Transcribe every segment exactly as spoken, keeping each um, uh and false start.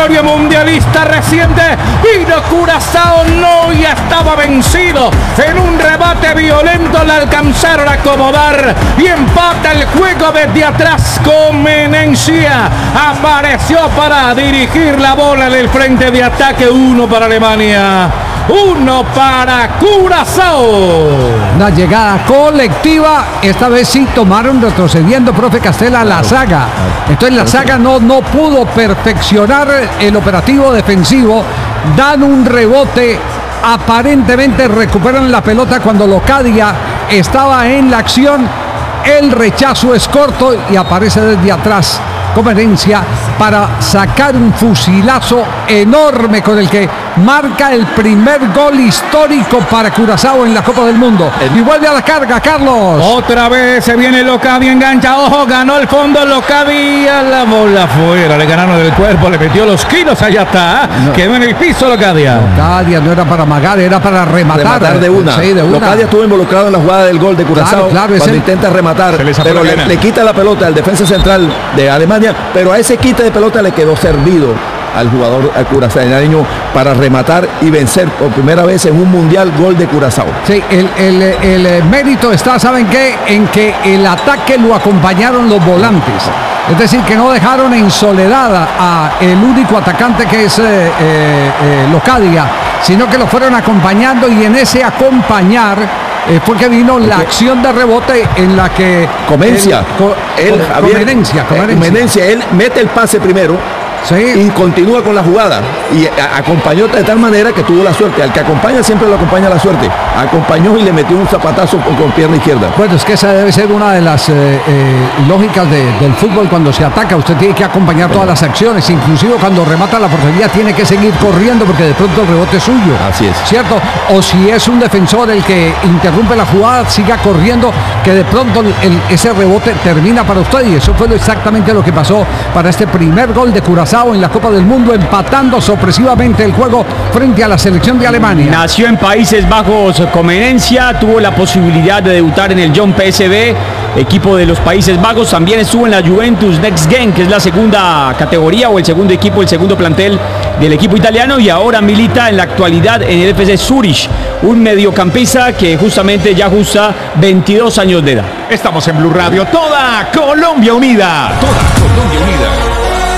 gloria mundialista reciente. Vino Curazao, no, ya estaba vencido. En un rebate violento le alcanzaron a acomodar y empata el juego desde atrás. Comenencia apareció para dirigir la bola en el frente de ataque. Uno para Alemania, uno para Curazao. Una llegada colectiva, esta vez sí tomaron retrocediendo, profe Castela, la saga. Entonces la saga no, no pudo perfeccionar el operativo defensivo. Dan un rebote, aparentemente recuperan la pelota cuando Locadia estaba en la acción. El rechazo es corto y aparece desde atrás Comenencia para sacar un fusilazo enorme con el que marca el primer gol histórico para Curazao en la Copa del Mundo. Y vuelve a la carga, Carlos. Otra vez se viene Locadia, engancha, ojo, ganó el fondo Locadia, la bola afuera, le ganaron del cuerpo, le metió los kilos, allá está, no. Quedó en el piso Locadia. Locadia no era para amagar, era para rematar. Rematar de una. Sí, de una. Locadia estuvo involucrado en la jugada del gol de Curazao, claro, claro, cuando el... intenta rematar, pero le, le quita la pelota al defensa central de Alemania, pero a ese quite de pelota le quedó servido al jugador curazaeño para rematar y vencer por primera vez en un mundial gol de Curazao. Sí, el, el, el, el mérito está, ¿saben qué? En que el ataque lo acompañaron los volantes. Es decir, que no dejaron en soledad a el único atacante que es eh, eh, eh, Locadia, sino que lo fueron acompañando, y en ese acompañar eh, fue que vino la acción de rebote en la que Comencia, él, co, él, co, Javier, Comenencia, Comenencia. Comenencia, él mete el pase primero. Sí. Y continúa con la jugada y a, acompañó de tal manera que tuvo la suerte. Al que acompaña siempre lo acompaña la suerte. Acompañó y le metió un zapatazo con, con pierna izquierda. Bueno, es que esa debe ser una de las eh, eh, lógicas de, del fútbol. Cuando se ataca, usted tiene que acompañar todas las acciones, inclusive cuando remata la portería tiene que seguir corriendo porque de pronto el rebote es suyo. Así es. ¿Cierto? O si es un defensor el que interrumpe la jugada, siga corriendo, que de pronto el, ese rebote termina para usted, y eso fue exactamente lo que pasó para este primer gol de Curazao en la Copa del Mundo, empatando sorpresivamente el juego frente a la selección de Alemania. Nació en Países Bajos Comenencia, tuvo la posibilidad de debutar en el Jong P S V, equipo de los Países Bajos. También estuvo en la Juventus Next Gen, que es la segunda categoría o el segundo equipo, el segundo plantel del equipo italiano, y ahora milita en la actualidad en el F C Zurich, un mediocampista que justamente ya ajusta veintidós años de edad. Estamos en Blue Radio, toda Colombia unida. Toda Colombia unida.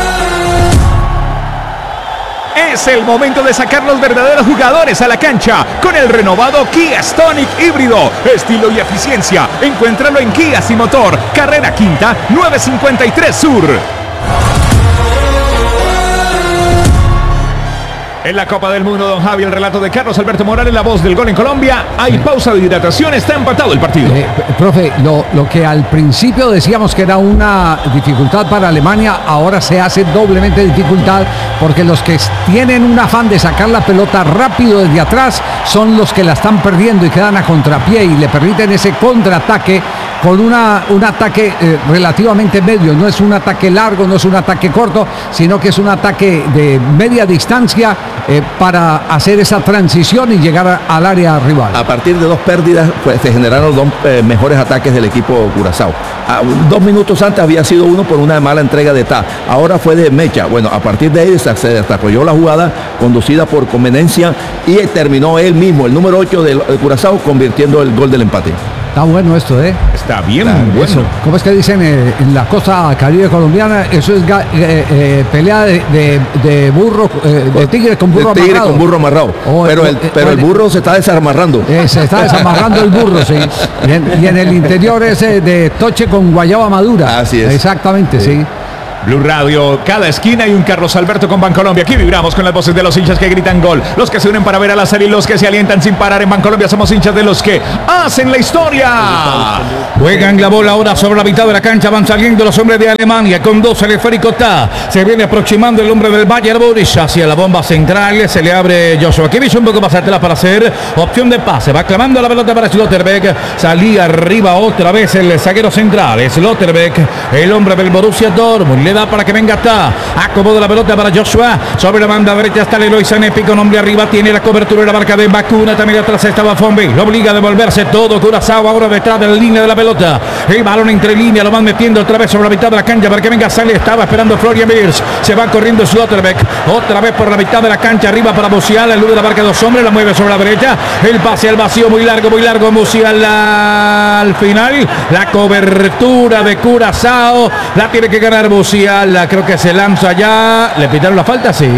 Es el momento de sacar los verdaderos jugadores a la cancha con el renovado Kia Stonic híbrido. Estilo y eficiencia. Encuéntralo en Kia Sin Motor, carrera quinta, nueve cincuenta y tres Sur. En la Copa del Mundo, don Javi, el relato de Carlos Alberto Morales, la voz del gol en Colombia. Hay pausa de hidratación, está empatado el partido. Eh, profe, lo, lo que al principio decíamos que era una dificultad para Alemania, ahora se hace doblemente dificultad, porque los que tienen un afán de sacar la pelota rápido desde atrás son los que la están perdiendo y quedan a contrapié y le permiten ese contraataque con una, un ataque eh, relativamente medio. No es un ataque largo, no es un ataque corto, sino que es un ataque de media distancia eh, para hacer esa transición y llegar a, al área rival. A partir de dos pérdidas pues, se generaron dos eh, mejores ataques del equipo Curazao. A, dos minutos antes había sido uno por una mala entrega de Ta, ahora fue de Mecha. Bueno, a partir de ahí se, se desarrolló la jugada conducida por Comenencia y terminó él mismo, el número ocho de, de Curazao, convirtiendo el gol del empate. Está bueno esto, ¿eh? Está bien claro, bueno. Eso. ¿Cómo es que dicen eh, en la costa caribe colombiana? Eso es eh, eh, pelea de, de, de burro, eh, de tigre con burro de tigre amarrado. con burro amarrado. Oh, pero el, eh, pero el burro se está desamarrando. Eh, se está desamarrando el burro, sí. Y en, y en el interior es eh, de toche con guayaba madura. Así es. Exactamente, sí. sí. Blue Radio, cada esquina hay un Carlos Alberto con Bancolombia. Aquí vibramos con las voces de los hinchas que gritan gol, los que se unen para ver a la serie y los que se alientan sin parar. En Bancolombia somos hinchas de los que hacen la historia. Juegan la bola ahora sobre la mitad de la cancha, van saliendo los hombres de Alemania con dos, el esférico está, se viene aproximando el hombre del Bayern Múnich hacia la bomba central, se le abre Joshua Kimmich un poco más atrás para hacer opción de pase, va clamando la pelota para Schlotterbeck, salía arriba otra vez el zaguero central, Schlotterbeck, el hombre del Borussia Dortmund, le da para que venga hasta. Acomoda la pelota para Joshua. Sobre la banda derecha está Leroy Sané. Pico nombre arriba. Tiene la cobertura de la marca de Bakuna. También atrás estaba Fombi. Lo obliga a devolverse todo. Curazao ahora detrás de la línea de la pelota. El balón entre línea. Lo van metiendo otra vez sobre la mitad de la cancha para que venga Sale. Estaba esperando Florian Wirtz. Se va corriendo Slotterbeck. Otra vez por la mitad de la cancha. Arriba para Musiala. El de la marca de dos hombres. La mueve sobre la derecha. El pase al vacío muy largo, muy largo. Musiala al final. La cobertura de Curazao. La tiene que ganar Musiala. Creo que se lanza ya. ¿Le pitaron la falta? Sí.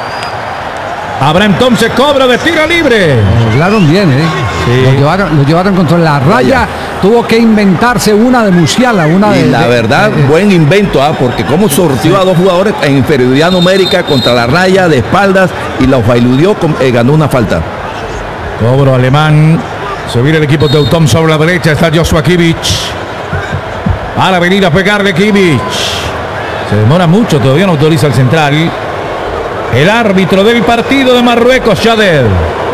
Habrá entonces cobro de tiro libre. Lo hablaron bien, ¿eh? Sí. Lo, llevaron, lo llevaron contra la raya. Tuvo que inventarse una de Musiala. Una y de, la de, verdad, de, de, buen invento, ¿ah? Porque como sortió sí. a dos jugadores en inferioridad numérica contra la raya de espaldas y los bailudió, eh, ganó una falta. Cobro alemán. Se viene el equipo Teutón sobre la derecha. Está Joshua Kimmich. Para venir a pegarle Kimmich. Se demora mucho, todavía no autoriza el central. El árbitro del partido de Marruecos, Shader.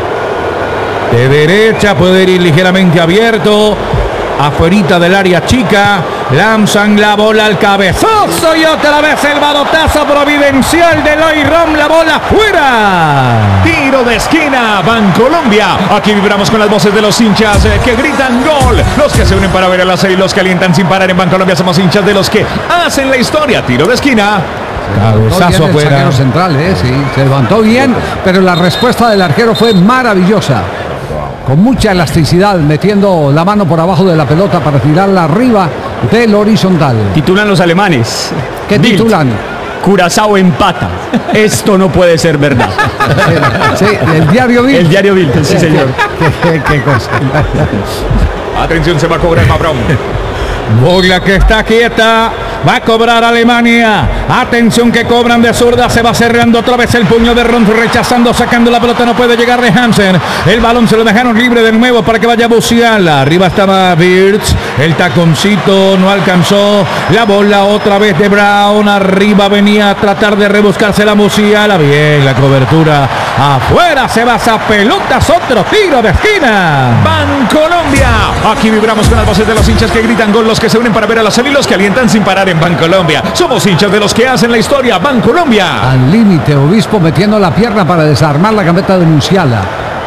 De derecha puede ir ligeramente abierto. Afuerita del área chica. Lanzan la bola al cabezazo y otra vez el balotazo providencial de Loy Rom. La bola fuera. Tiro de esquina, Bancolombia. Aquí vibramos con las voces de los hinchas eh, que gritan gol. Los que se unen para ver a la serie y los que alientan sin parar en Bancolombia. Somos hinchas de los que hacen la historia. Tiro de esquina. Cabezazo afuera. Central, ¿eh? Sí, se levantó bien, pero la respuesta del arquero fue maravillosa. Con mucha elasticidad, metiendo la mano por abajo de la pelota para tirarla arriba del horizontal. Titulan los alemanes. ¿Qué Bild. titulan? Curazao empata. Esto no puede ser verdad. Sí, el diario Bild. El diario Bild, sí, señor. ¿Qué, qué, qué cosa? Atención, se va a cobrar Mabrón. Bola que está quieta. Va a cobrar Alemania. Atención que cobran de zurda. Se va cerrando otra vez el puño de Ron. Rechazando, sacando la pelota. No puede llegar de Hansen. El balón se lo dejaron libre de nuevo para que vaya Musiala. Arriba estaba Wirtz. El taconcito no alcanzó. La bola otra vez de Brown. Arriba venía a tratar de rebuscarse la Musiala. Bien, la cobertura. Afuera se va esa pelota. Otro tiro de esquina. Bancolombia. Aquí vibramos con las voces de los hinchas que gritan gol. Los que se unen para ver a la serie y los que alientan sin parar en Bancolombia. Somos hinchas de los que hacen la historia. Bancolombia. Al límite, Obispo metiendo la pierna para desarmar la gambeta de Musiala.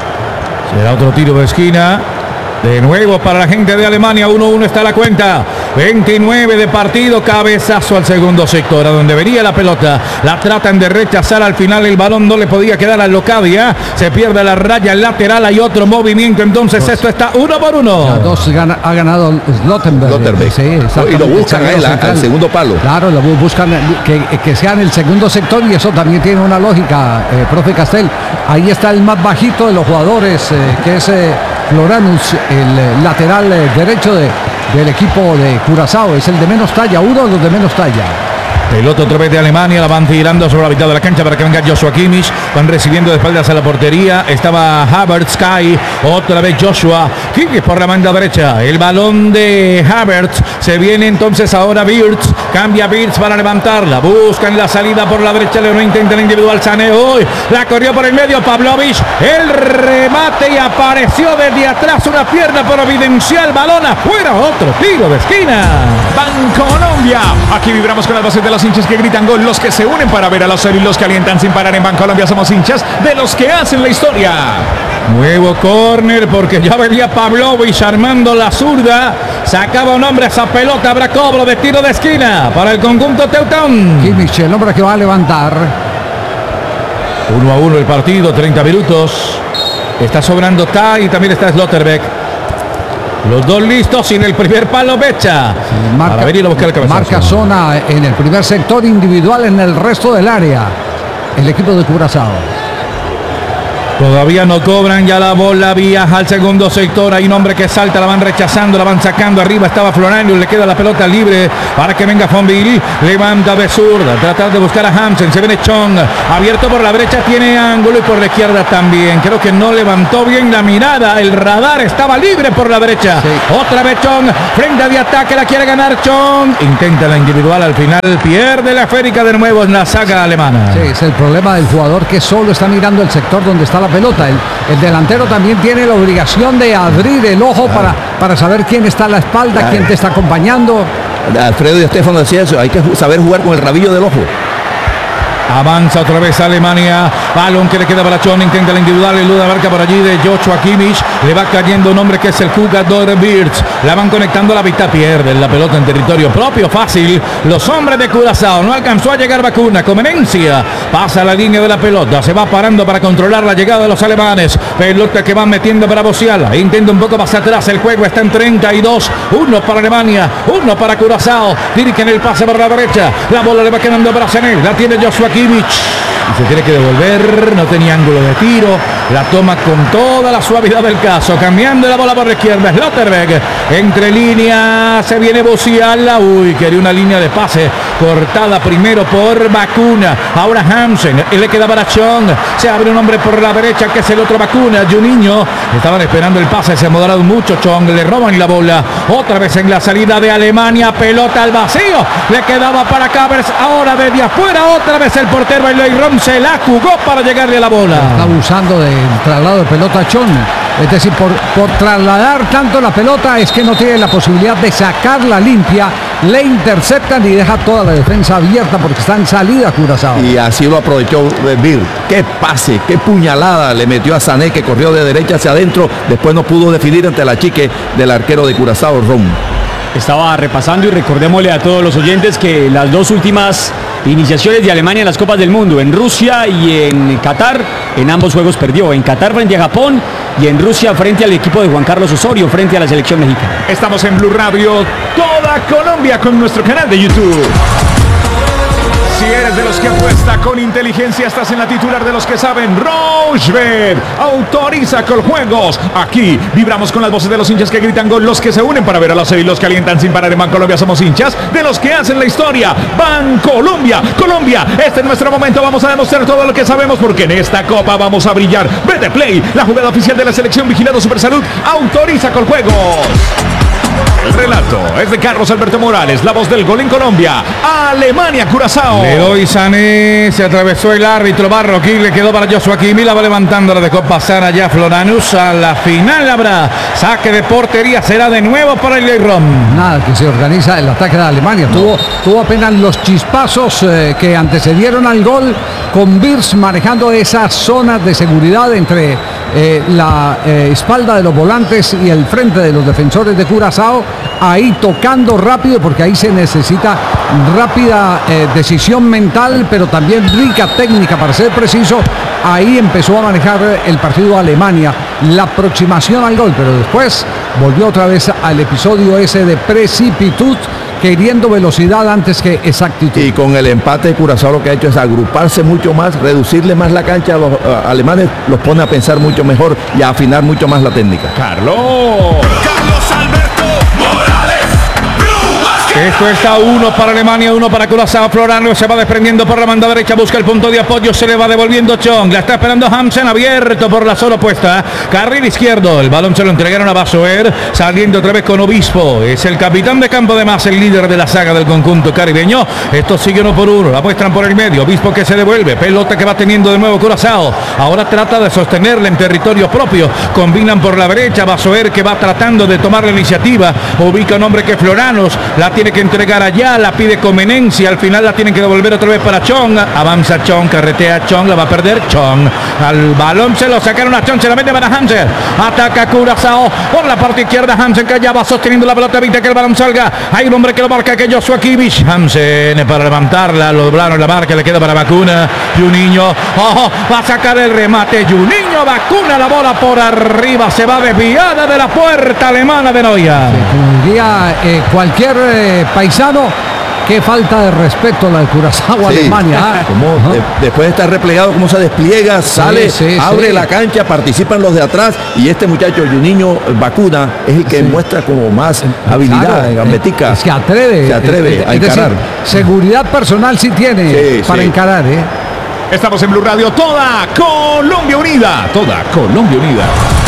Será otro tiro de esquina. De nuevo para la gente de Alemania. uno uno está la cuenta. veintinueve de partido. Cabezazo al segundo sector. A donde venía la pelota. La tratan de rechazar. Al final el balón no le podía quedar a Locadia. Se pierde la raya lateral. Hay otro movimiento. Entonces dos. Esto está uno por uno. Ya dos gana, ha ganado Slotterbeck. Sí, y lo buscan a él, al segundo palo. Claro, lo buscan que, que sea en el segundo sector. Y eso también tiene una lógica, eh, profe Castel. Ahí está el más bajito de los jugadores, eh, que es eh, Floranus, el lateral derecho de, del equipo de Curazao. Es el de menos talla, uno de los de menos talla. Pelota otra vez de Alemania, la van tirando sobre la mitad de la cancha para que venga Joshua Kimmich. Van recibiendo de espaldas a la portería. Estaba Havertz, Sky, otra vez Joshua Kimmich por la banda derecha. El balón de Havertz. Se viene entonces ahora Wirtz. Cambia Wirtz para levantarla. Buscan la salida por la derecha. Leonel intenta el individual. Sané hoy. La corrió por el medio Pavlovic. El remate y apareció desde atrás una pierna providencial. Balón afuera. Otro tiro de esquina. Bancolombia. Aquí vibramos con las voces de los hinchas que gritan gol, los que se unen para ver a la serie y los que alientan sin parar en Bancolombia. Somos hinchas de los que hacen la historia. Nuevo córner porque ya venía Pavlovic armando la zurda. Sacaba un hombre esa pelota. Habrá cobro de tiro de esquina para el conjunto teutón. Kimmich, el hombre que va a levantar. Uno a uno el partido, treinta minutos. Está sobrando Tai y también está Slotterbeck. Los dos listos y en el primer palo Becha. Sí, marca, para venir a buscar el cabezazo. Marca zona en el primer sector, individual en el resto del área. El equipo de Curazao. Todavía no cobran, ya la bola viaja al segundo sector. Hay un hombre que salta, la van rechazando, la van sacando. Arriba estaba Floranius, le queda la pelota libre para que venga Fonville. Levanta de zurda, tratar de buscar a Hansen. Se viene Chong, abierto por la derecha, tiene ángulo y por la izquierda también. Creo que no levantó bien la mirada. El radar estaba libre por la derecha. Sí. Otra vez Chong, frente de ataque, la quiere ganar Chong. Intenta la individual, al final pierde la esférica de nuevo en la saga alemana. Sí, es el problema del jugador que solo está mirando el sector donde está la pelota. El, el delantero también tiene la obligación de abrir el ojo, claro, para, para saber quién está a la espalda, claro, quién te está acompañando. Alfredo y Estefano decía eso, hay que saber jugar con el rabillo del ojo. Avanza otra vez Alemania. Balón que le queda para Chon. Intenta la individual. Eluda marca por allí de Joshua Kimmich. Le va cayendo un hombre que es el jugador Birch. La van conectando a la mitad. Pierden la pelota en territorio propio. Fácil. Los hombres de Curazao. No alcanzó a llegar Vacuna. Comenencia. Pasa la línea de la pelota. Se va parando para controlar la llegada de los alemanes. Pelota que van metiendo para Bociala. Intenta un poco más atrás. El juego está en treinta y dos. Uno para Alemania. Uno para Curazao. Dirigen el pase por la derecha. La bola le va quedando para Senel. La tiene Joshua Kimmich. Y se tiene que devolver, no tenía ángulo de tiro, la toma con toda la suavidad del caso, cambiando la bola por la izquierda, Slotterbeck, entre líneas, se viene Bociala, uy, quería una línea de pase cortada primero por Vacuna, ahora Hansen, y le queda para Chong, se abre un hombre por la derecha que es el otro Vacuna, Juninho, estaban esperando el pase, se ha moderado mucho Chong, le roban la bola, otra vez en la salida de Alemania, pelota al vacío, le quedaba para Cavers, ahora desde afuera, otra vez el portero Eloy Rom se la jugó para llegarle a la bola. Está abusando del traslado de pelota Chon. Es decir, por, por trasladar tanto la pelota es que no tiene la posibilidad de sacarla limpia. Le interceptan y deja toda la defensa abierta porque está en salida Curazao. Y así lo aprovechó Bill. Qué pase, qué puñalada le metió a Sané, que corrió de derecha hacia adentro. Después no pudo definir ante la chique del arquero de Curazao, Rom. Estaba repasando y recordémosle a todos los oyentes que las dos últimas iniciaciones de Alemania en las Copas del Mundo, en Rusia y en Qatar, en ambos juegos perdió. En Qatar frente a Japón y en Rusia frente al equipo de Juan Carlos Osorio, frente a la selección mexicana. Estamos en Blue Radio, toda Colombia, con nuestro canal de YouTube. Si eres de los que apuesta con inteligencia, estás en la titular de los que saben. Rochebet autoriza con juegos. Aquí vibramos con las voces de los hinchas que gritan gol, los que se unen para ver a los y los que alientan sin parar. En Bancolombia somos hinchas de los que hacen la historia. Bancolombia, Colombia, este es nuestro momento. Vamos a demostrar todo lo que sabemos porque en esta copa vamos a brillar. Vete Play, la jugada oficial de la selección Vigilado Supersalud, autoriza con juegos. El relato es de Carlos Alberto Morales, la voz del gol en Colombia. Alemania, Curazao. Le doy Sané, se atravesó el árbitro Barroquí, le quedó para Joshua Kimmich, la va levantando, la dejó pasar allá Floranus. A la final habrá saque de portería, será de nuevo para el Rom. Nada, que se organiza el ataque de Alemania. No. Tuvo, tuvo apenas los chispazos eh, que antecedieron al gol, con Birch manejando esas zonas de seguridad entre eh, la eh, espalda de los volantes y el frente de los defensores de Curazao, ahí tocando rápido porque ahí se necesita rápida eh, decisión mental, pero también rica técnica para ser preciso. Ahí empezó a manejar el partido Alemania, la aproximación al gol, pero después volvió otra vez al episodio ese de precipitud, queriendo velocidad antes que exactitud. Y con el empate de Curazao lo que ha hecho es agruparse mucho más, reducirle más la cancha a los uh, alemanes, los pone a pensar mucho mejor y a afinar mucho más la técnica. Carlos. Carlos Alberto Morales. Esto está uno para Alemania, uno para Curazao. Florano se va desprendiendo por la banda derecha, busca el punto de apoyo, se le va devolviendo Chong, la está esperando Hansen, abierto por la zona opuesta, carril izquierdo, el balón se lo entregaron a Basoer, saliendo otra vez con Obispo, es el capitán de campo, además el líder de la saga del conjunto caribeño. Esto sigue uno por uno, la muestran por el medio, Obispo que se devuelve, pelota que va teniendo de nuevo Curazao, ahora trata de sostenerla en territorio propio, combinan por la derecha, Basoer que va tratando de tomar la iniciativa, ubica un hombre que Floranos, la tiene que entregar allá, la pide Comenencia, al final la tienen que devolver otra vez para Chong, avanza Chong, carretea Chong, la va a perder Chong, al balón se lo sacaron a Chong, se la mete para Hansen, ataca Curazao por la parte izquierda, Hansen que ya va sosteniendo la pelota, evita que el balón salga, hay un hombre que lo marca, que Joshua Kimmich, Hansen para levantarla, lo doblaron la marca, le queda para Vacuna, Juninho, oh, va a sacar el remate, Juninho, Vacuna, la bola por arriba, se va desviada de la puerta alemana de Neuer. Como diría eh, cualquier eh, paisano, qué falta de respeto la de Curazao a Sí. Alemania. ¿Ah? Como de- después de estar replegado, cómo se despliega, sale, sí, abre sí. la cancha, participan los de atrás y este muchacho, Juninho Vacuna, es el que Sí. muestra como más habilidad, Claro, en gambetica. es que atreve, Se atreve es, a es decir, encarar. seguridad personal sí tiene Sí, para sí. encarar, ¿eh? Estamos en Blue Radio, toda Colombia unida. Toda Colombia unida.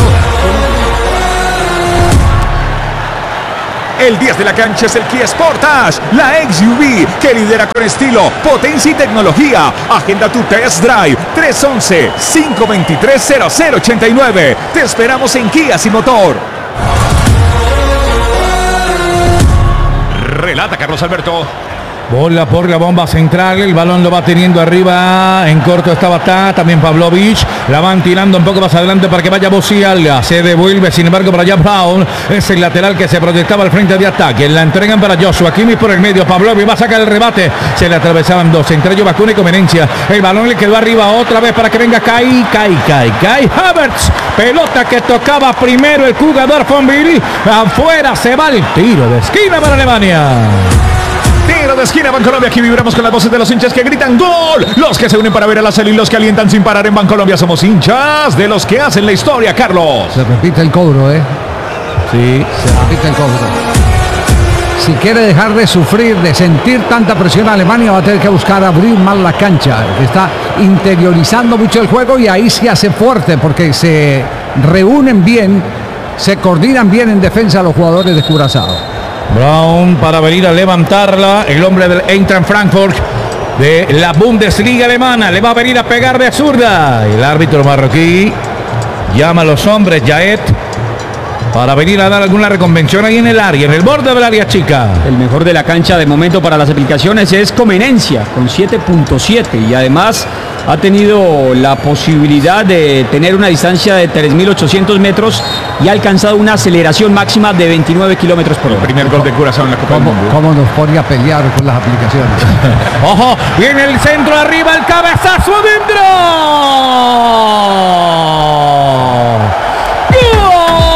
El diez de la cancha es el Kia Sportage, la X U V que lidera con estilo, potencia y tecnología. Agenda tu test drive tres once, cinco veintitrés, cero cero ochenta y nueve. Te esperamos en Kia Sin Motor. Relata Carlos Alberto. Bola por la bomba central, el balón lo va teniendo arriba, en corto estaba Ta, también Pavlovich, la van tirando un poco más adelante para que vaya Musiala, se devuelve sin embargo para allá Brown, es el lateral que se proyectaba al frente de ataque, la entregan para Joshua Kimmich por el medio, Pavlovich va a sacar el rebate, se le atravesaban dos, entre ellos Bacuna y Comenencia, el balón le quedó arriba otra vez para que venga Kai, Kai, Kai, Kai Havertz, pelota que tocaba primero el jugador Fonville, afuera se va el tiro de esquina para Alemania. Tiro de esquina, Bancolombia. Aquí vibramos con las voces de los hinchas que gritan ¡gol! Los que se unen para ver a la Cel y los que alientan sin parar en Bancolombia. Somos hinchas de los que hacen la historia, Carlos. Se repite el cobro, ¿eh? Sí, se repite el cobro. Si quiere dejar de sufrir, de sentir tanta presión a Alemania, va a tener que buscar abrir más la cancha. Está interiorizando mucho el juego y ahí se hace fuerte porque se reúnen bien, se coordinan bien en defensa los jugadores de Curazao. Brown para venir a levantarla, el hombre del Eintracht Frankfurt de la Bundesliga alemana, le va a venir a pegar de zurda. El árbitro marroquí llama a los hombres, Yaet, para venir a dar alguna reconvención ahí en el área, en el borde del área chica. El mejor de la cancha de momento para las aplicaciones es Comenencia, con siete punto siete, y además ha tenido la posibilidad de tener una distancia de tres mil ochocientos metros y ha alcanzado una aceleración máxima de veintinueve kilómetros por hora. Primer gol de Curazao en la Copa del ¿Cómo, Mundo. ¿Cómo nos pone a pelear con las aplicaciones? Ojo, viene el centro arriba, el cabezazo adentro.